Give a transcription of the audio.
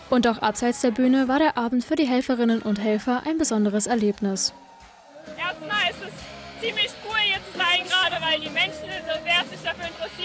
Und auch abseits der Bühne war der Abend für die Helferinnen und Helfer ein besonderes Erlebnis. Erstmal ist es ziemlich cool hier zu sein, gerade weil die Menschen so sehr sich dafür interessieren.